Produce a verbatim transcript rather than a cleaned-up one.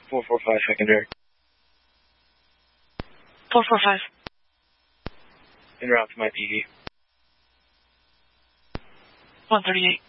four four five secondary. four four five. En route to my P D. one thirty-eight.